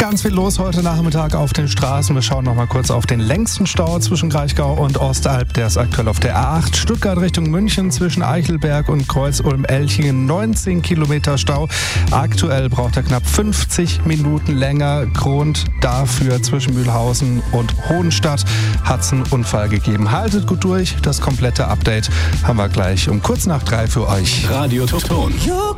Ganz viel los heute Nachmittag auf den Straßen. Wir schauen noch mal kurz auf den längsten Stau zwischen Kraichgau und Ostalb. Der ist aktuell auf der A8 Stuttgart Richtung München zwischen Eichelberg und Kreuz-Ulm-Elchingen. 19 Kilometer Stau. Aktuell braucht er knapp 50 Minuten länger. Grund dafür zwischen Mühlhausen und Hohenstadt hat es einen Unfall gegeben. Haltet gut durch. Das komplette Update haben wir gleich um kurz nach 3 für euch. Radio Ton.